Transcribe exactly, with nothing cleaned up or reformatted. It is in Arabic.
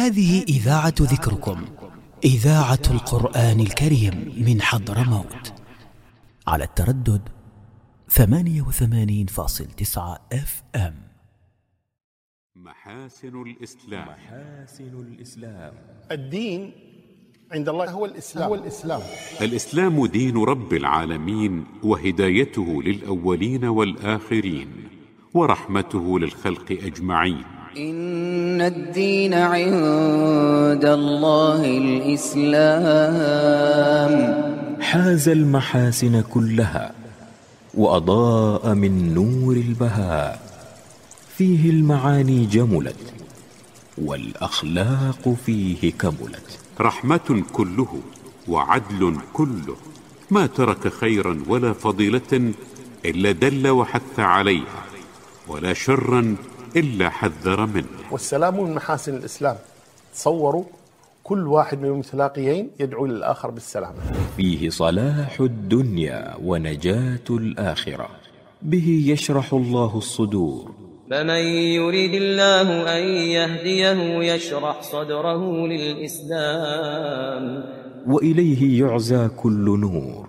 هذه إذاعة ذكركم، إذاعة القرآن الكريم من حضرموت، على التردد ثمانية وثمانين فاصل تسعة اف ام. محاسن الإسلام. محاسن الإسلام. الدين عند الله هو الإسلام. هو الإسلام. الإسلام دين رب العالمين، وهدايته للأولين والآخرين، ورحمته للخلق أجمعين. إن الدين عند الله الإسلام. حاز المحاسن كلها وأضاء من نور البهاء، فيه المعاني جملت والأخلاق فيه كملت. رحمة كله وعدل كله، ما ترك خيرا ولا فضيلة إلا دل وحث عليها، ولا شرا إلا حذر منه. والسلام من محاسن الإسلام. تصوروا كل واحد من المتلاقيين يدعو للآخر بالسلام. فيه صلاح الدنيا ونجاة الآخرة، به يشرح الله الصدور. فمن يريد الله أن يهديه يشرح صدره للإسلام، وإليه يعزى كل نور.